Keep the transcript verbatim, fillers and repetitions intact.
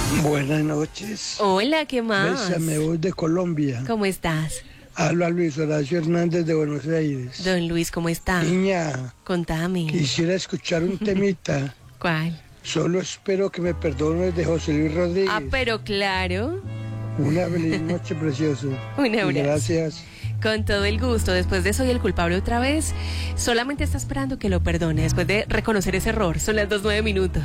Buenas noches. Hola, ¿qué más? Bésame, voz de Colombia. ¿Cómo estás? Habla Luis Horacio Hernández de Buenos Aires. Don Luis, ¿cómo está? Niña, Contame. quisiera escuchar un temita. ¿Cuál? Solo espero que me perdones de José Luis Rodríguez. Ah, pero claro. Una feliz noche, precioso. Un abrazo. Y gracias. Con todo el gusto. Después de Soy el culpable otra vez, solamente está esperando que lo perdone, después de reconocer ese error. Son las dos nueve minutos.